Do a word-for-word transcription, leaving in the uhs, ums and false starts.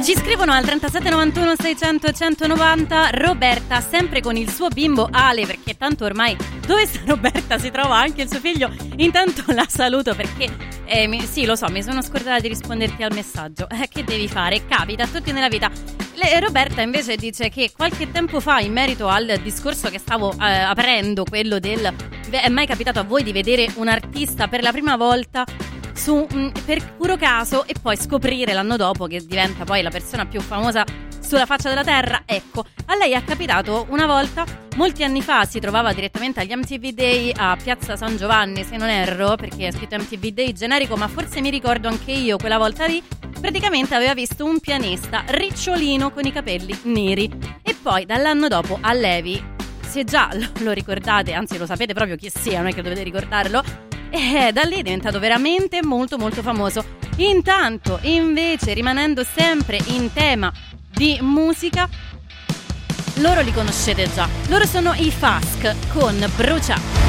Ci scrivono al trentasette novantuno seicento centonovanta Roberta, sempre con il suo bimbo Ale, perché tanto ormai dove sta Roberta si trova anche il suo figlio. Intanto la saluto perché eh, mi, sì, lo so, mi sono scordata di risponderti al messaggio. Eh, che devi fare? Capita a tutti nella vita. Le, Roberta invece dice che qualche tempo fa, in merito al discorso che stavo eh, aprendo, quello del è mai capitato a voi di vedere un artista per la prima volta su, mh, per puro caso e poi scoprire l'anno dopo che diventa poi la persona più famosa sulla faccia della terra? Ecco, a lei è capitato una volta, molti anni fa, si trovava direttamente agli M T V Day a Piazza San Giovanni, se non erro, perché è scritto M T V Day generico, ma forse mi ricordo anche io quella volta lì. Praticamente aveva visto un pianista ricciolino con i capelli neri e poi dall'anno dopo a Levi, se già lo, lo ricordate, anzi lo sapete proprio chi sia, non è che dovete ricordarlo, e da lì è diventato veramente molto molto famoso. Intanto, invece, rimanendo sempre in tema di musica, loro li conoscete già, loro sono i F A S C con Brucia.